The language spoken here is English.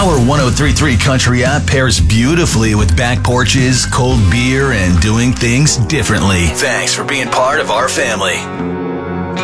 Our 1033 Country app pairs beautifully with back porches, cold beer, and doing things differently. Thanks for being part of our family.